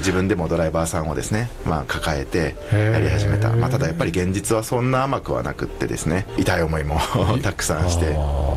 自分でもドライバーさんをですね、抱えてやり始めた。ただやっぱり現実はそんな甘くはなくってですね、痛い思いもたくさんして、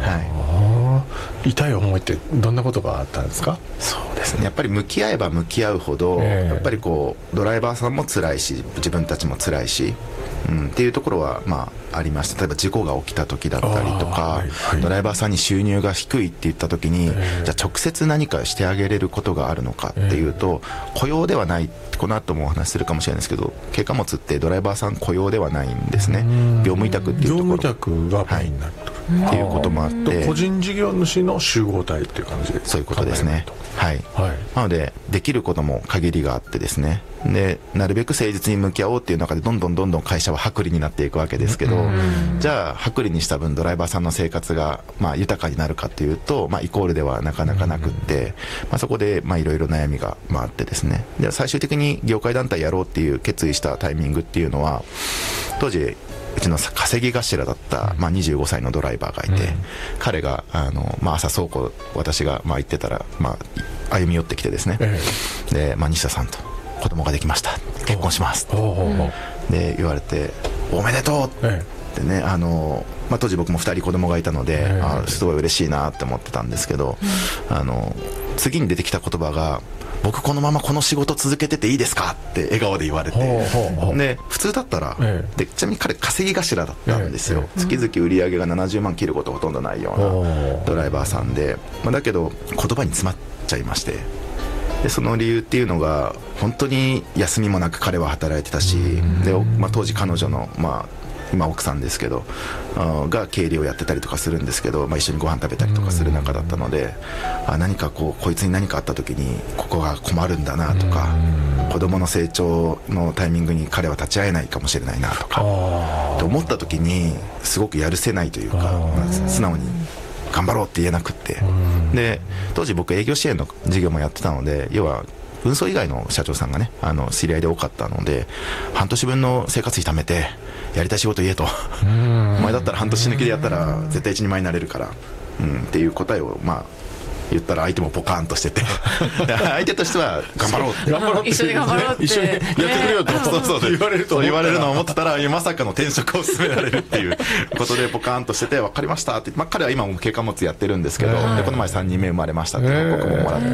痛い思いってどんなことがあったんですか？ そうですね、やっぱり向き合えば向き合うほど、やっぱりこうドライバーさんも辛いし自分たちも辛いし、っていうところはありました。例えば事故が起きた時だったりとか、ドライバーさんに収入が低いって言った時に、じゃあ直接何かしてあげれることがあるのかっていうと、雇用ではない。この後もお話しするかもしれないですけど、軽貨物ってドライバーさん雇用ではないんですね。業務委託っていうところ、 業務委託がメインになるっていうこともあって、 個人事業主の集合体っていう感じで、 そういうことですね。なのでできることも限りがあってですね、でなるべく誠実に向き合おうっていう中でどんどん会社は薄利になっていくわけですけど、じゃあ薄利にした分ドライバーさんの生活が豊かになるかっていうと、イコールではなかなかなくって、そこでいろいろ悩みがあってですね、で最終的に業界団体やろうっていう決意したタイミングっていうのは、当時うちの稼ぎ頭だった、25歳のドライバーがいて、彼が朝倉庫私が行ってたら、歩み寄ってきてですね、で、西田さんと子供ができました、結婚しますで言われて、おめでとうってね、当時僕も2人子供がいたので、すごい嬉しいなって思ってたんですけど、次に出てきた言葉が、僕このままこの仕事続けてていいですかって笑顔で言われて、で普通だったら、でちなみに彼稼ぎ頭だったんですよ。月々売り上げが70万切ることほとんどないようなドライバーさんで、だけど言葉に詰まっちゃいまして、でその理由っていうのが、本当に休みもなく彼は働いてたし、で、当時彼女の今奥さんですけどが経理をやってたりとかするんですけど、一緒にご飯食べたりとかする仲だったので、何かこいつに何かあった時にここが困るんだなとか、子供の成長のタイミングに彼は立ち会えないかもしれないなとかと思った時に、すごくやるせないというか、素直に頑張ろうって言えなくって、で当時僕営業支援の事業もやってたので、要は運送以外の社長さんがね、知り合いで多かったので、半年分の生活費貯めてやりたい仕事言えとお前だったら半年抜きでやったら絶対一人前になれるから、っていう答えを言ったら、相手もポカーンとしてて相手としては頑張ろうって一緒に頑張ろうって一緒にやってくれよと言われるのを思ってたら、まさかの転職を勧められるっていうことでポカーンとしてて、分かりましたって、彼は今も軽貨物やってるんですけど、でこの前3人目生まれましたっていう報告ももらって、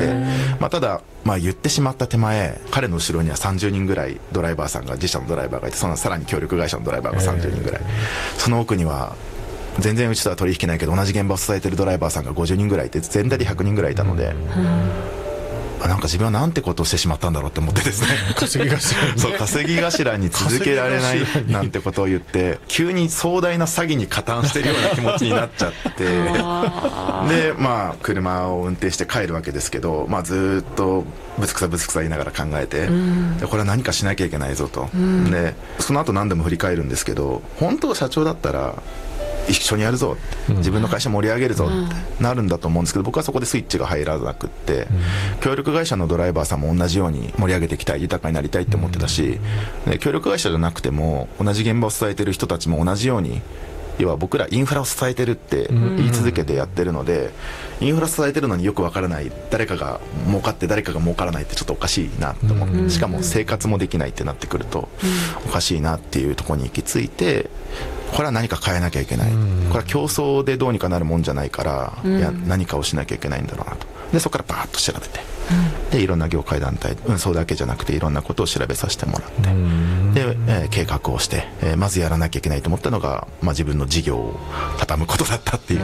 ただ言ってしまった手前、彼の後ろには30人ぐらいドライバーさんが、自社のドライバーがいて、そのさらに協力会社のドライバーが30人ぐらい、その奥には全然うちとは取引ないけど同じ現場を支えてるドライバーさんが50人ぐらいいて、全体で100人ぐらいいたので、なんか自分はなんてことをしてしまったんだろうって思ってですね稼ぎ頭に続けられないなんてことを言って、急に壮大な詐欺に加担してるような気持ちになっちゃってで車を運転して帰るわけですけど、ずっとぶつくさ言いながら考えて、これは何かしなきゃいけないぞと、でその後何度も振り返るんですけど、本当社長だったら一緒にやるぞって、自分の会社盛り上げるぞってなるんだと思うんですけど、僕はそこでスイッチが入らなくって、協力会社のドライバーさんも同じように盛り上げていきたい、豊かになりたいって思ってたし、で協力会社じゃなくても同じ現場を支えてる人たちも同じように、要は僕らインフラを支えてるって言い続けてやってるので、インフラ支えてるのによくわからない、誰かが儲かって誰かが儲からないってちょっとおかしいなと思って、しかも生活もできないってなってくるとおかしいなっていうところに行き着いて、これは何か変えなきゃいけない、これは競争でどうにかなるもんじゃないから、何かをしなきゃいけないんだろうなと。でそこからバーッと調べて、でいろんな業界団体、運送だけじゃなくていろんなことを調べさせてもらって、で、計画をして、まずやらなきゃいけないと思ったのが、自分の事業を畳むことだったっていう。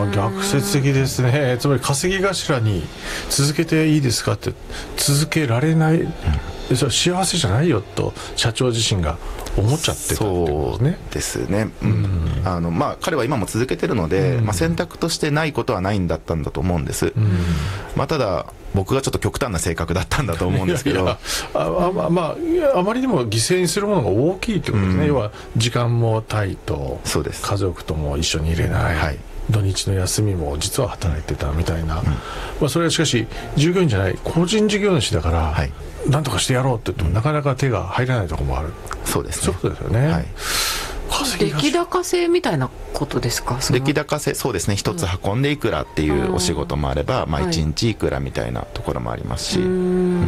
逆説的ですね。つまり稼ぎ頭に続けていいですかって、続けられない、それ幸せじゃないよと社長自身が思っちゃってたってことですね。 そうですね、彼は今も続けてるので、選択としてないことはないんだったんだと思うんです、ただ僕がちょっと極端な性格だったんだと思うんですけど、 あまりにも犠牲にするものが大きいってことですね、要は時間もタイト、 そうです、 家族とも一緒にいれない、土日の休みも実は働いてたみたいな、それはしかし従業員じゃない個人事業主だから、なんとかしてやろうって言ってもなかなか手が入らないところもある。 そうですね、 そういうことですよね、 出来高制みたいなことですか？ 出来高制、そうですね、一つ運んでいくらっていうお仕事もあれば、1日いくらみたいなところもありますし、